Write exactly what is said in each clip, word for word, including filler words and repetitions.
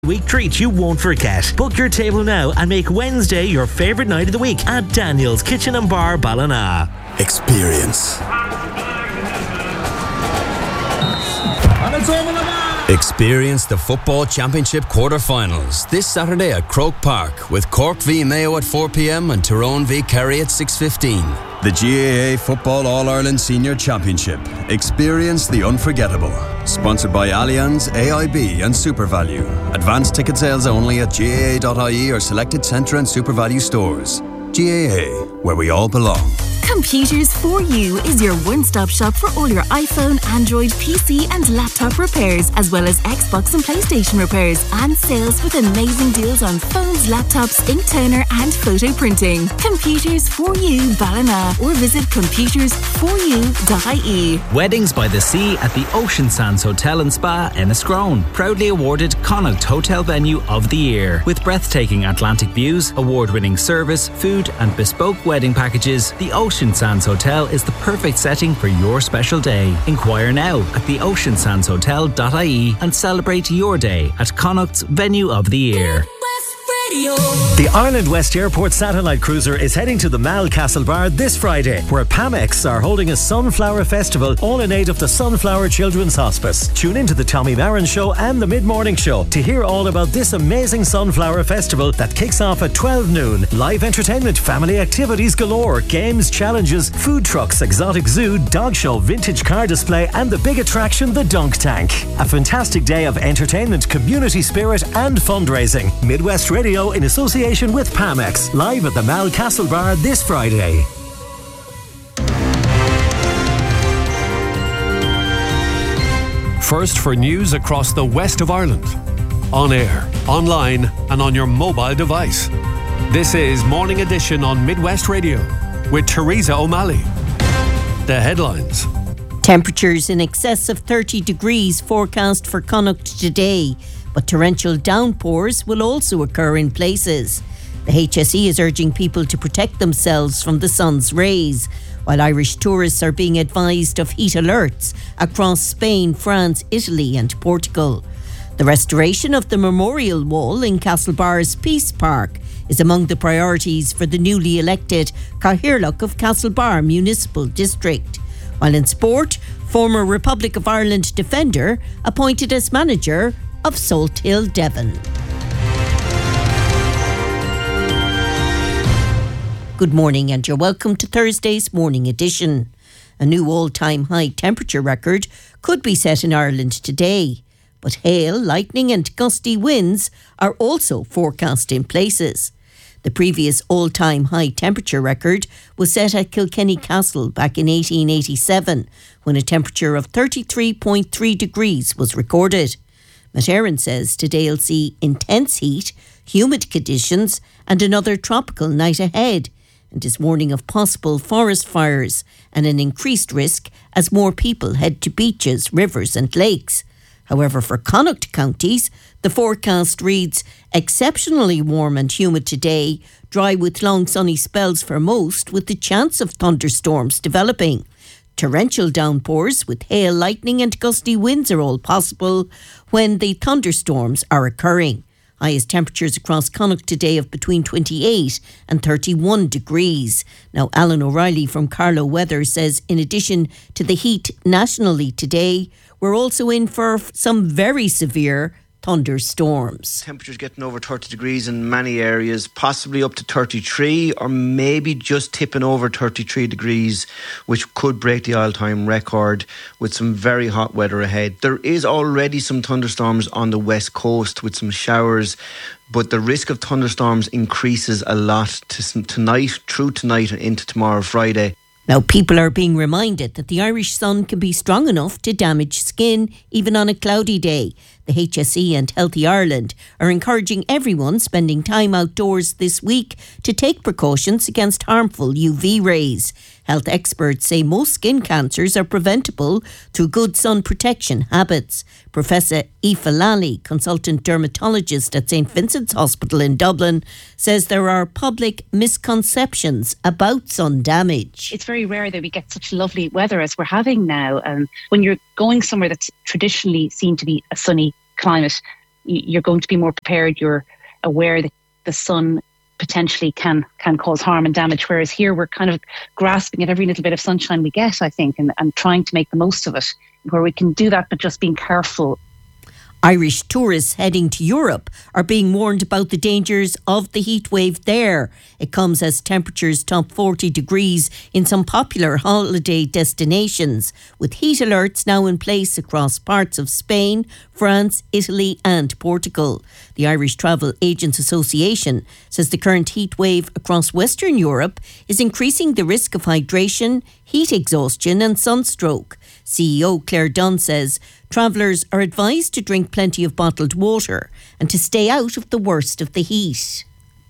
Week treat you won't forget. Book your table now and make Wednesday your favourite night of the week at Daniel's Kitchen and Bar, Ballina. Experience. Experience the Football Championship quarter-finals this Saturday at Croke Park with Cork v Mayo at four p.m. and Tyrone v Kerry at six fifteen. The G A A Football All-Ireland Senior Championship. Experience the unforgettable. Sponsored by Allianz, A I B and SuperValue. Advanced ticket sales only at G A A dot I E or selected Centre and SuperValue stores. G A A, where we all belong. Computers for You is your one-stop shop for all your iPhone, Android, P C and laptop repairs, as well as Xbox and PlayStation repairs, and sales with amazing deals on phones, laptops, ink toner and photo printing. Computers for You, Ballina, or visit computers for you dot I E. Weddings by the Sea at the Ocean Sands Hotel and Spa, Enniscrone. Proudly awarded Connacht Hotel Venue of the Year. With breathtaking Atlantic views, award-winning service, food and bespoke wedding packages, the Ocean Sands Hotel is the perfect setting for your special day. Inquire now at the ocean sands hotel dot I E and celebrate your day at Connacht's Venue of the Year. The Ireland West Airport Satellite Cruiser is heading to the Mal Castle Bar this Friday, where Pamex are holding a Sunflower Festival, all in aid of the Sunflower Children's Hospice. Tune into the Tommy Marin Show and the Mid-Morning Show to hear all about this amazing Sunflower Festival that kicks off at twelve noon. Live entertainment, family activities galore, games, challenges, food trucks, exotic zoo, dog show, vintage car display and the big attraction, the Dunk Tank. A fantastic day of entertainment, community spirit and fundraising. Midwest Radio in association with Pamex, live at the Mal Castle Bar this Friday. First for news across the west of Ireland. On air, online and on your mobile device. This is Morning Edition on Midwest Radio with Teresa O'Malley. The headlines. Temperatures in excess of thirty degrees forecast for Connacht today, but torrential downpours will also occur in places. The H S E is urging people to protect themselves from the sun's rays, while Irish tourists are being advised of heat alerts across Spain, France, Italy and Portugal. The restoration of the Memorial Wall in Castlebar's Peace Park is among the priorities for the newly elected Cathaoirleach of Castlebar Municipal District. While in sport, former Republic of Ireland defender appointed as manager of Salthill Devon. Good morning and you're welcome to Thursday's Morning Edition. A new all-time high temperature record could be set in Ireland today, but hail, lightning and gusty winds are also forecast in places. The previous all-time high temperature record was set at Kilkenny Castle back in eighteen eighty-seven, when a temperature of thirty-three point three degrees was recorded. Materin says today will see intense heat, humid conditions and another tropical night ahead, and is warning of possible forest fires and an increased risk as more people head to beaches, rivers and lakes. However, for Connacht counties, the forecast reads exceptionally warm and humid today, dry with long sunny spells for most, with the chance of thunderstorms developing. Torrential downpours with hail, lightning and gusty winds are all possible when the thunderstorms are occurring. Highest temperatures across Connacht today of between twenty-eight and thirty-one degrees. Now, Alan O'Reilly from Carlow Weather says in addition to the heat nationally today, we're also in for some very severe thunderstorms. Temperatures getting over thirty degrees in many areas, possibly up to thirty-three or maybe just tipping over thirty-three degrees, which could break the all-time record with some very hot weather ahead. There is already some thunderstorms on the west coast with some showers, but the risk of thunderstorms increases a lot to tonight, through tonight and into tomorrow, Friday. Now, people are being reminded that the Irish sun can be strong enough to damage skin even on a cloudy day. The H S E and Healthy Ireland are encouraging everyone spending time outdoors this week to take precautions against harmful U V rays. Health experts say most skin cancers are preventable through good sun protection habits. Professor Aoife Lally, consultant dermatologist at Saint Vincent's Hospital in Dublin, says there are public misconceptions about sun damage. It's very rare that we get such lovely weather as we're having now. Um, when you're going somewhere that's traditionally seen to be a sunny climate, you're going to be more prepared. You're aware that the sun potentially can can cause harm and damage, whereas here we're kind of grasping at every little bit of sunshine we get, I think, and, and trying to make the most of it, where we can do that but just being careful. Irish tourists heading to Europe are being warned about the dangers of the heat wave there. It comes as temperatures top forty degrees in some popular holiday destinations, with heat alerts now in place across parts of Spain, France, Italy and Portugal. The Irish Travel Agents Association says the current heat wave across Western Europe is increasing the risk of hydration, heat exhaustion and sunstroke. C E O Claire Dunn says travellers are advised to drink plenty of bottled water and to stay out of the worst of the heat.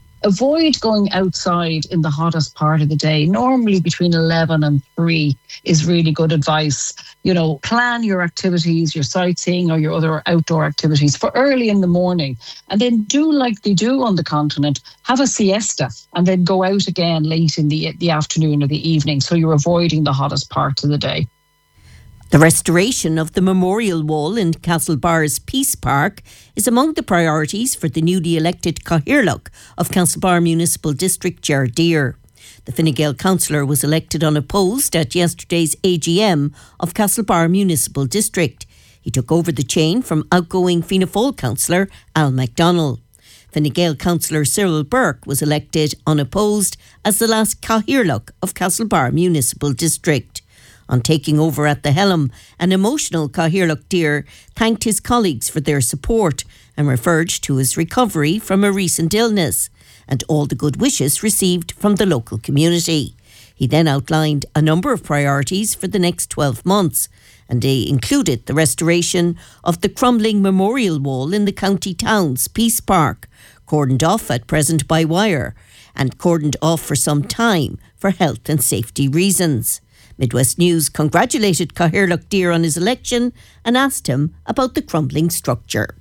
Avoid going outside in the hottest part of the day. Normally between eleven and three is really good advice. You know, plan your activities, your sightseeing or your other outdoor activities for early in the morning. And then do like they do on the continent, have a siesta and then go out again late in the, the afternoon or the evening. So you're avoiding the hottest part of the day. The restoration of the memorial wall in Castlebar's Peace Park is among the priorities for the newly elected Cathaoirleach of Castlebar Municipal District, Ger Deer. The Fine Gael councillor was elected unopposed at yesterday's A G M of Castlebar Municipal District. He took over the chain from outgoing Fianna Fáil councillor Al MacDonald. Fine Gael councillor Cyril Burke was elected unopposed as the last Cathaoirleach of Castlebar Municipal District. On taking over at the helm, an emotional Cathaoirleach Deer thanked his colleagues for their support and referred to his recovery from a recent illness and all the good wishes received from the local community. He then outlined a number of priorities for the next twelve months, and they included the restoration of the crumbling memorial wall in the county town's Peace Park, cordoned off at present by wire, and cordoned off for some time for health and safety reasons. Midwest News congratulated Cathaoirleach Deer on his election and asked him about the crumbling structure.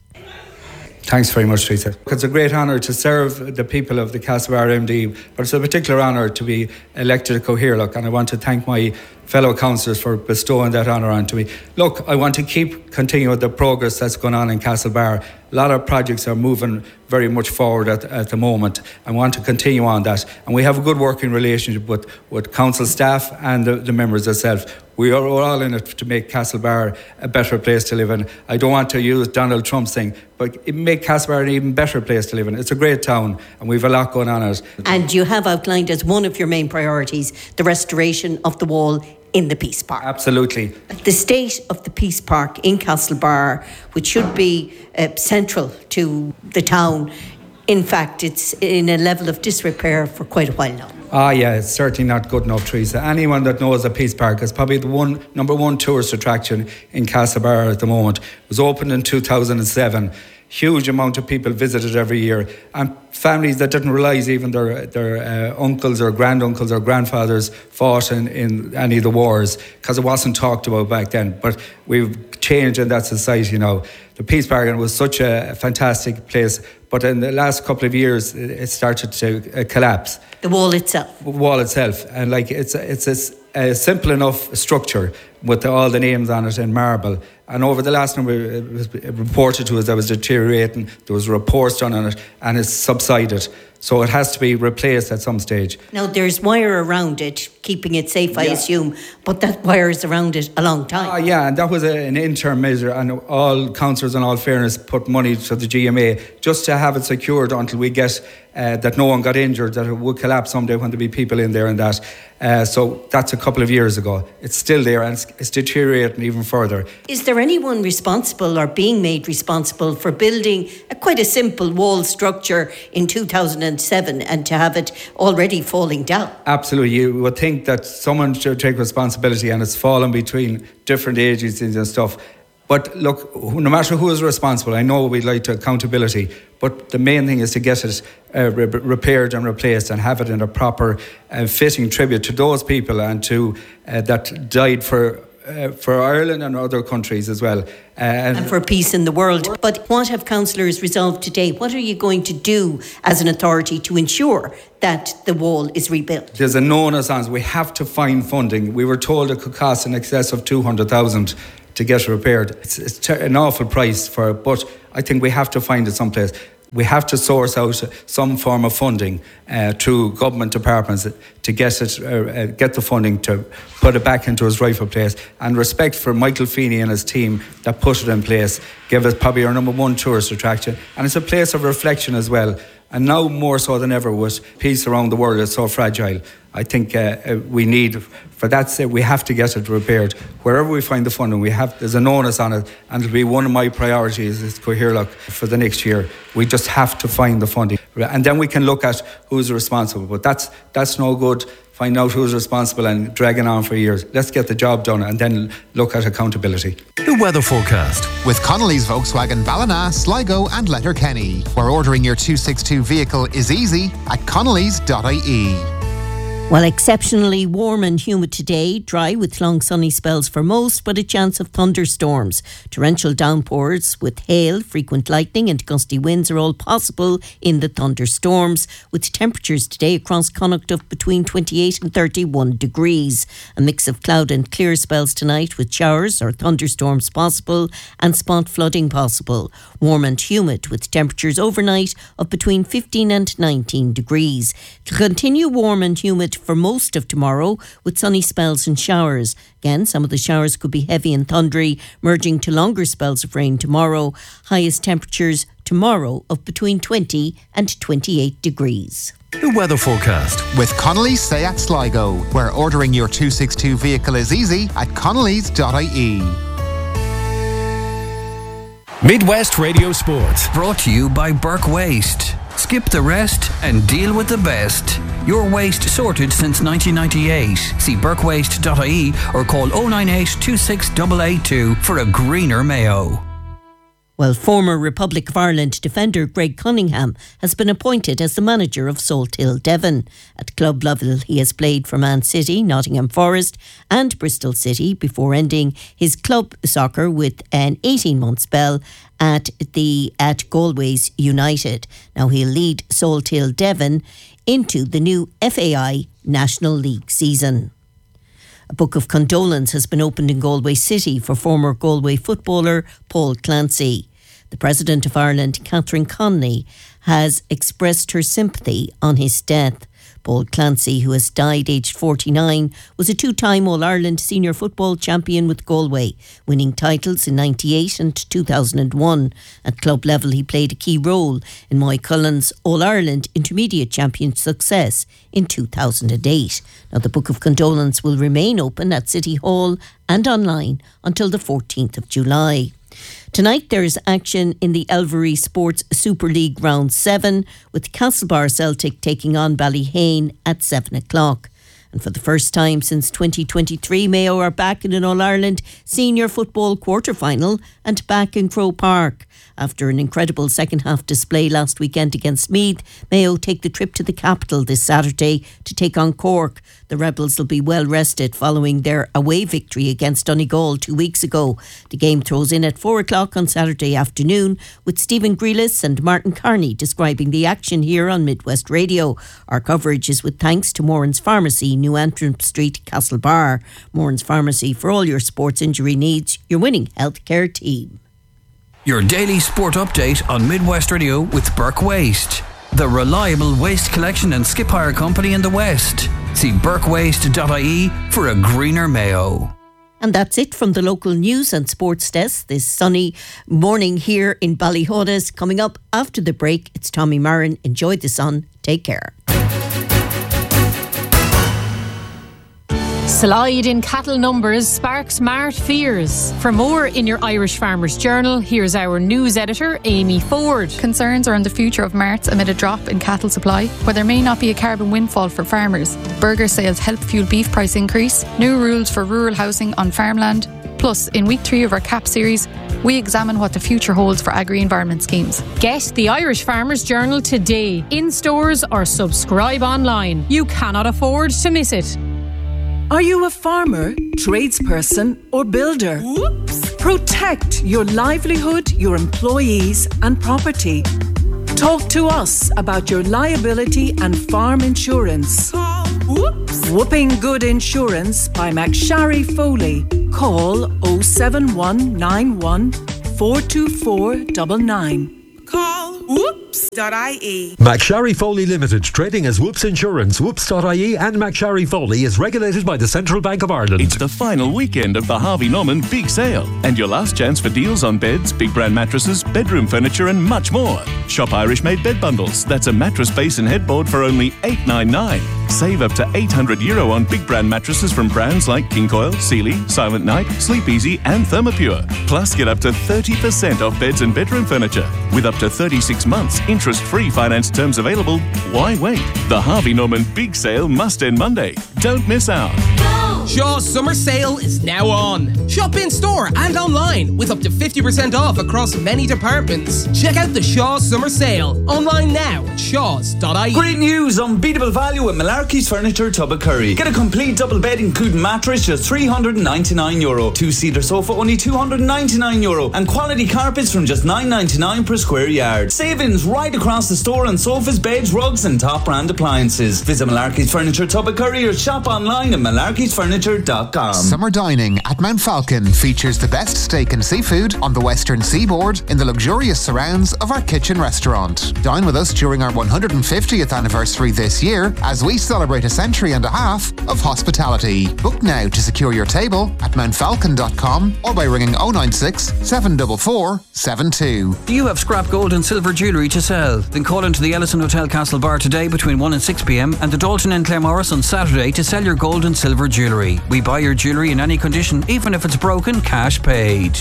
Thanks very much, Teresa. It's a great honour to serve the people of the Castlebar M D, but it's a particular honour to be elected a Cathaoirleach, and I want to thank my fellow councillors for bestowing that honour on to me. Look, I want to keep continuing the progress that's going on in Castlebar. A lot of projects are moving very much forward at, at the moment. I want to continue on that. And we have a good working relationship with, with council staff and the, the members themselves. We are all in it to make Castlebar a better place to live in. I don't want to use Donald Trump's thing, but it make Castlebar an even better place to live in. It's a great town and we have a lot going on in it. And you have outlined as one of your main priorities the restoration of the wall in the Peace Park. Absolutely. The state of the Peace Park in Castlebar, which should be uh, central to the town, in fact, it's in a level of disrepair for quite a while now. Ah, yeah, it's certainly not good enough, Teresa. Anyone that knows the Peace Park is probably the one number one tourist attraction in Castlebar at the moment. It was opened in two thousand seven. Huge amount of people visit it every year, and families that didn't realise even their their uh, uncles or granduncles or grandfathers fought in, in any of the wars, because it wasn't talked about back then. But we've changed in that society now. The Peace Park was such a fantastic place, but in the last couple of years it started to uh, collapse. The wall itself. The wall itself, and like it's a, it's a, a simple enough structure with the, all the names on it in marble. And over the last number, it was reported to us that it was deteriorating. There was reports done on it, and it's subsided. So it has to be replaced at some stage. Now, there's wire around it, keeping it safe, I yeah. assume, but that wire is around it a long time. Ah, yeah, and that was a, an interim measure, and all councillors, in all fairness, put money to the G M A just to have it secured until we get uh, that no one got injured, that it would collapse someday when there be people in there and that. Uh, so that's a couple of years ago. It's still there, and it's, it's deteriorating even further. Is there anyone responsible or being made responsible for building a quite a simple wall structure in two thousand seven and to have it already falling down? Absolutely. You would think that someone should take responsibility, and it's fallen between different agencies and stuff. But look, no matter who is responsible, I know we'd like to accountability, but the main thing is to get it uh, re- repaired and replaced and have it in a proper uh, fitting tribute to those people and to uh, that died for uh, for Ireland and other countries as well. Uh, and, and for peace in the world. But what have councillors resolved today? What are you going to do as an authority to ensure that the wall is rebuilt? There's a no-nonsense. We have to find funding. We were told it could cost in excess of two hundred thousand to get it repaired. It's, it's ter- an awful price for it, but I think we have to find it someplace. We have to source out some form of funding uh, through government departments to get it, uh, get the funding to put it back into its rightful place. And respect for Michael Feeney and his team that put it in place, give it probably our number one tourist attraction. And it's a place of reflection as well. And now more so than ever, with peace around the world, it's so fragile. I think uh, we need, for that sake, we have to get it repaired. Wherever we find the funding, we have, there's an onus on it, and it'll be one of my priorities is Cathaoirleach for the next year. We just have to find the funding, and then we can look at who's responsible. But that's that's no good. Find out who's responsible and dragging on for years. Let's get the job done and then look at accountability. The weather forecast with Connolly's Volkswagen Ballina, Sligo and Letterkenny, where ordering your two sixty-two vehicle is easy at connellys dot I E. Well, exceptionally warm and humid today, dry with long sunny spells for most, but a chance of thunderstorms. Torrential downpours with hail, frequent lightning and gusty winds are all possible in the thunderstorms, with temperatures today across Connacht of between twenty-eight and thirty-one degrees. A mix of cloud and clear spells tonight with showers or thunderstorms possible and spot flooding possible. Warm and humid with temperatures overnight of between fifteen and nineteen degrees. To continue warm and humid for most of tomorrow with sunny spells and showers. Again, some of the showers could be heavy and thundery, merging to longer spells of rain tomorrow. Highest temperatures tomorrow of between twenty and twenty-eight degrees. The weather forecast with Connolly's Seat Sligo, where ordering your two sixty-two vehicle is easy at connellys dot I E. Midwest Radio Sports. Brought to you by Burke Waste. Skip the rest and deal with the best. Your waste sorted since nineteen ninety-eight. See burke waste dot I E or call oh nine eight, two six eight eight two for a greener Mayo. Well, former Republic of Ireland defender Greg Cunningham has been appointed as the manager of Salthill Devon. At club level, he has played for Man City, Nottingham Forest and Bristol City before ending his club soccer with an eighteen-month spell at the at Galway's United. Now he'll lead Salthill Devon into the new F A I National League season. A book of condolence has been opened in Galway City for former Galway footballer Paul Clancy. The President of Ireland, Catherine Connolly, has expressed her sympathy on his death. Paul Clancy, who has died aged forty-nine, was a two-time All-Ireland senior football champion with Galway, winning titles in ninety-eight and two thousand one. At club level, he played a key role in Moy Cullen's All-Ireland Intermediate Champion success in two thousand eight. Now, the Book of Condolence will remain open at City Hall and online until the fourteenth of July. Tonight there is action in the Elvery Sports Super League Round seven with Castlebar Celtic taking on Ballyhane at seven o'clock. And for the first time since twenty twenty-three, Mayo are back in an All-Ireland senior football quarter-final and back in Croke Park. After an incredible second-half display last weekend against Meath, Mayo take the trip to the capital this Saturday to take on Cork. The Rebels will be well rested following their away victory against Donegal two weeks ago. The game throws in at four o'clock on Saturday afternoon with Stephen Grealis and Martin Carney describing the action here on Midwest Radio. Our coverage is with thanks to Moran's Pharmacy, New Antrim Street, Castlebar. Moran's Pharmacy for all your sports injury needs, your winning healthcare team. Your daily sport update on Midwest Radio with Burke Waste, the reliable waste collection and skip hire company in the West. See burke waste dot I E for a greener Mayo. And that's it from the local news and sports desk this sunny morning here in Ballyhodas. Coming up after the break, it's Tommy Marin. Enjoy the sun. Take care. Slide in cattle numbers sparks mart fears. For more in your Irish Farmers Journal, here's our news editor, Amy Ford. Concerns around the future of marts amid a drop in cattle supply, where there may not be a carbon windfall for farmers. Burger sales help fuel beef price increase. New rules for rural housing on farmland. Plus, in week three of our C A P series, we examine what the future holds for agri-environment schemes. Get the Irish Farmers Journal today, in stores or subscribe online. You cannot afford to miss it. Are you a farmer, tradesperson or builder? Whoops! Protect your livelihood, your employees and property. Talk to us about your liability and farm insurance. Whoops! Whooping Good Insurance by McSharry Foley. Call oh seven one nine one, four two four nine nine. Call whoops dot I E. McSharry Foley Limited, trading as Whoops Insurance. Whoops dot I E and McSharry Foley is regulated by the Central Bank of Ireland. It's the final weekend of the Harvey Norman Big Sale, and your last chance for deals on beds, big brand mattresses, bedroom furniture and much more. Shop Irish made bed bundles. That's a mattress base and headboard for only eight ninety-nine. Save up to eight hundred euro on big brand mattresses from brands like King Coil, Sealy, Silent Night, Sleep Easy and Thermopure. Plus get up to thirty percent off beds and bedroom furniture. With up to thirty-six months interest-free finance terms available. Why wait? The Harvey Norman Big Sale must end Monday. Don't miss out. Shaw's summer sale is now on. Shop in store and online with up to fifty percent off across many departments. Check out the Shaw's summer sale online now at shaws dot I E. Great news! Unbeatable value at Malarkey's Furniture, Tubbercurry. Get a complete double bed including mattress just three hundred ninety-nine euro. Two-seater sofa only two hundred ninety-nine euro. And quality carpets from just nine ninety-nine per square yard. Savings right across the store on sofas, beds, rugs and top brand appliances. Visit Malarkey's Furniture, Tubbercurry or shop online at malarkeys furniture dot com. Summer dining at Mount Falcon features the best steak and seafood on the western seaboard in the luxurious surrounds of our kitchen restaurant. Dine with us during our one hundred fiftieth anniversary this year as we celebrate a century and a half of hospitality. Book now to secure your table at mount falcon dot com or by ringing oh nine six, seven four four, seven two. Do you have scrap gold and silver jewellery to sell? Then call into the Ellison Hotel Castlebar today between one and six p m and the Dalton and Claremorris on Saturday to sell your gold and silver jewellery. We buy your jewellery in any condition, even if it's broken, cash paid.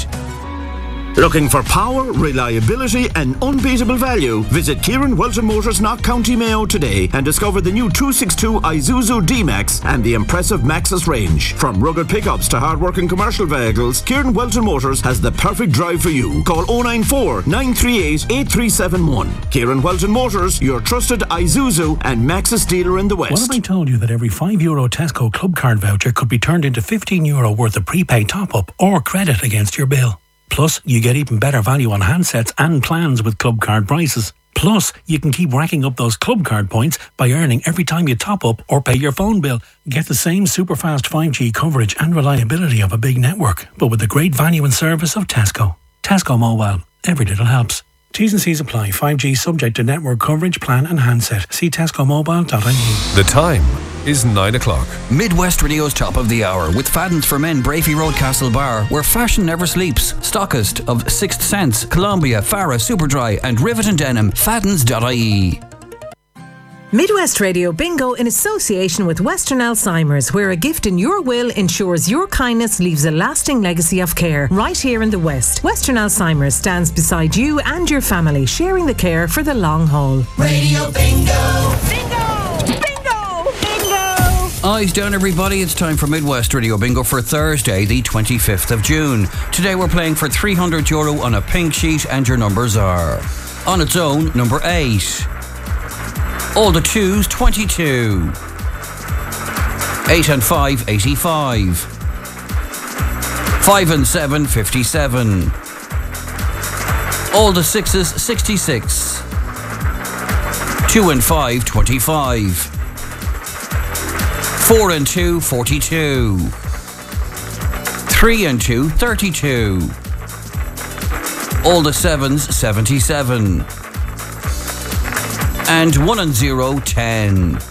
Looking for power, reliability and unbeatable value? Visit Kieran Welton Motors, Knock County Mayo today and discover the new two sixty-two Isuzu D-Max and the impressive Maxus range. From rugged pickups to hard-working commercial vehicles, Kieran Welton Motors has the perfect drive for you. Call oh nine four, nine three eight, eight three seven one. Kieran Welton Motors, your trusted Isuzu and Maxus dealer in the West. What if I told you that every five euro Tesco Club Card voucher could be turned into fifteen euro worth of prepaid top-up or credit against your bill? Plus, you get even better value on handsets and plans with Club Card prices. Plus, you can keep racking up those Club Card points by earning every time you top up or pay your phone bill. Get the same super fast five G coverage and reliability of a big network, but with the great value and service of Tesco. Tesco Mobile. Every little helps. T's and C's apply. five G subject to network coverage, plan and handset. See tesco mobile dot I E. The time is nine o'clock. Midwest Radio's top of the hour with Fadden's for Men, Brafey Road, Castlebar, where fashion never sleeps. Stockist of Sixth Sense, Columbia, Farah, Superdry and Rivet and Denim. Faddens dot I E. Midwest Radio Bingo in association with Western Alzheimer's, where a gift in your will ensures your kindness leaves a lasting legacy of care. Right here in the West, Western Alzheimer's stands beside you and your family, sharing the care for the long haul. Radio Bingo! Bingo! Bingo! Bingo! Eyes down, everybody. It's time for Midwest Radio Bingo for Thursday, the twenty-fifth of June. Today we're playing for three hundred euro on a pink sheet, and your numbers are: on its own, number eight. All the twos, twenty-two. Eight and five, eighty-five. Five and seven, fifty-seven. All the sixes, sixty-six. Two and five, twenty-five. Four and two, forty-two. Three and two, thirty-two. All the sevens, seventy-seven. And one and zero, ten.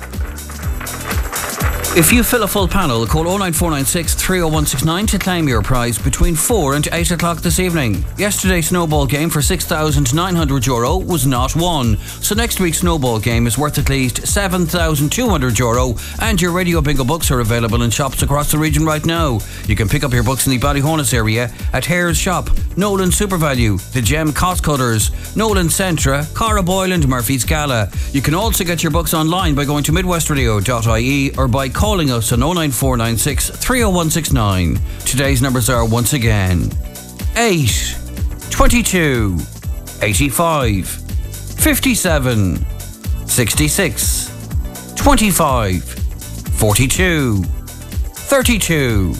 If you fill a full panel, call oh nine four nine six, three oh one six nine to claim your prize between four and eight o'clock this evening. Yesterday's snowball game for six thousand nine hundred euro was not won, so next week's snowball game is worth at least seven thousand two hundred euro, and your Radio Bingo books are available in shops across the region right now. You can pick up your books in the Ballyhonus area at Hare's Shop, Nolan SuperValue, The Gem Cost Cutters, Nolan Centra, Cara Boyle and Murphy's Gala. You can also get your books online by going to midwest radio dot I E or by calling us on oh nine four nine six, three oh one six nine. Today's numbers are once again eight, twenty-two, eighty-five, fifty-seven, sixty-six, twenty-five, forty-two, thirty-two,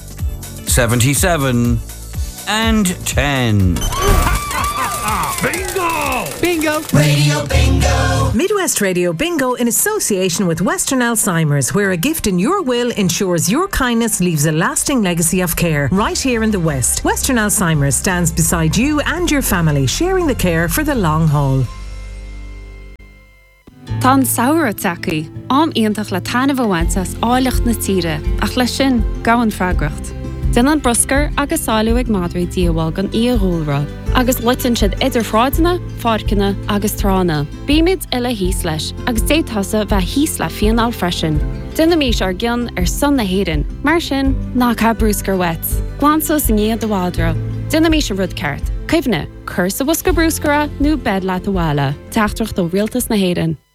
seventy-seven and ten. Bingo! Bingo! Radio Bingo! Midwest Radio Bingo in association with Western Alzheimer's, where a gift in your will ensures your kindness leaves a lasting legacy of care. Right here in the West, Western Alzheimer's stands beside you and your family, sharing the care for the long haul. Tá saoire tacaí, am íontach le tainmh bhaintas áileacht na tíre, ach le sin gahan freagracht. Den an broscar agus sáú ag madraí díomháil gan íoghúlra, agus litan siad idir fráideanna, fádcanna agus trána. Bíimiid ile híos leis, agus détasa bheith híos le fianál freisin. Duna mís ar gcionn ar son na héireann, mar sin ná cá brúscar wet. Glansos in iad do bhádra. Duna mís ar rud ceart. Cuimhne, cur sa bhusca brúscara nó bed leat a bhála. Teachtrach do rialtas na héireann.